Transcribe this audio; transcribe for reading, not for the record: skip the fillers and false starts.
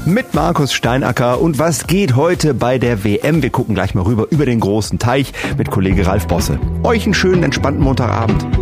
mit Markus Steinacker. Und was geht heute bei der WM? Wir gucken gleich mal rüber über den großen Teich mit Kollege Ralf Bosse. Euch einen schönen, entspannten Montagabend.